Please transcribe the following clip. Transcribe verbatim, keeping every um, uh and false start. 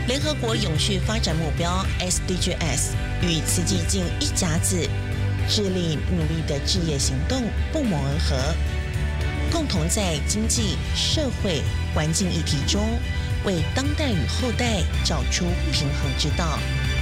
联合国永续发展目标 S D Gs 与慈济近一甲子致力努力的志业行动不谋而合，共同在经济、社会、环境议题中，为当代与后代找出平衡之道。